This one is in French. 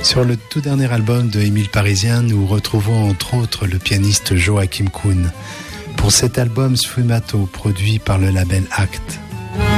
Sur le tout dernier album de Émile Parisien, nous retrouvons entre autres le pianiste Joachim Kuhn. Pour cet album Sfumato, produit par le label Act.